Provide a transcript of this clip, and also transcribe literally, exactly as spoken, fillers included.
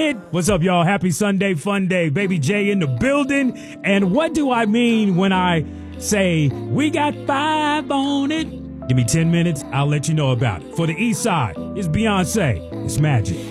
it. What's up, y'all? Happy Sunday, fun day. Baby J in the building. And what do I mean when I say we got five on it? Give me ten minutes. I'll let you know about it. For the East Side, it's Beyonce. It's Magic.